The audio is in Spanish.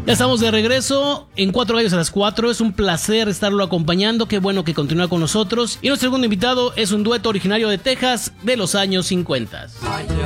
Ya estamos de regreso en Cuatro Gallos a las 4. Es un placer estarlo acompañando. Qué bueno que continúa con nosotros. Y nuestro segundo invitado es un dueto originario de Texas de los años 50.